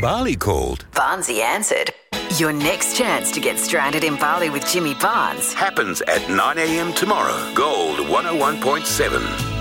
Bali called. Barnesy answered. Your next chance to get stranded in Bali with Jimmy Barnes Happens at 9 a.m. tomorrow. Gold 101.7.